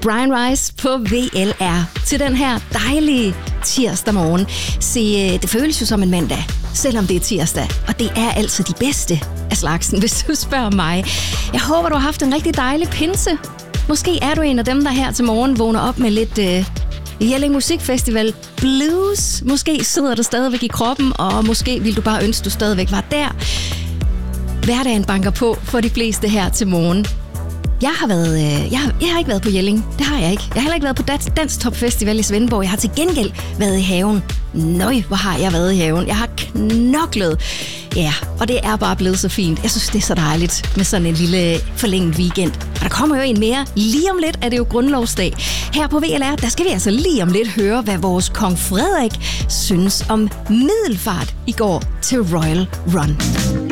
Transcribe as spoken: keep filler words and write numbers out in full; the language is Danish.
Brian Rice på V L R til den her dejlige tirsdag morgen. Se, det føles jo som en mandag, selvom det er tirsdag, og det er altså de bedste af slagsen, hvis du spørger mig. Jeg håber, du har haft en rigtig dejlig pinse. Måske er du en af dem, der her til morgen vågner op med lidt øh, Jelling Musikfestival blues. Måske sidder du stadigvæk i kroppen, og måske vil du bare ønske, du stadigvæk var der. Hverdagen banker på for de fleste her til morgen. Jeg har, været, øh, jeg, har, jeg har ikke været på Jelling. Det har jeg ikke. Jeg har heller ikke været på Dans, Dans Top Festival i Svendborg. Jeg har til gengæld været i haven. Nøj, hvor har jeg været i haven. Jeg har knoklet. Ja, og det er bare blevet så fint. Jeg synes, det er så dejligt med sådan en lille forlænget weekend. Og der kommer jo en mere. Lige om lidt er det jo grundlovsdag. Her på V L R, der skal vi altså lige om lidt høre, hvad vores kong Frederik synes om middelfart i går til Royal Run.